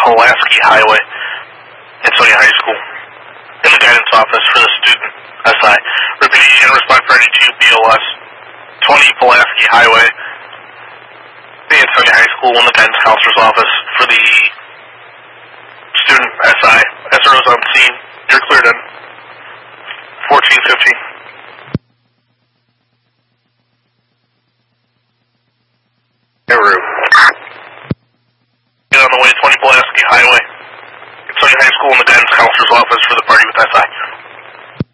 Pulaski Highway, Ansonia High School. In the guidance office for the student, SI. Repeat and respond for any 2 BOS, 20 Pulaski Highway, the Ansonia High School, in the guidance counselor's office for the